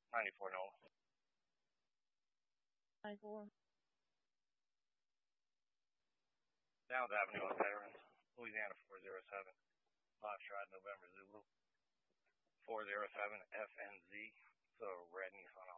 94 Nola. 94. Downs Avenue on Veterans. Louisiana 407. Foxtrot November Zulu. 407 FNZ. So red Nissan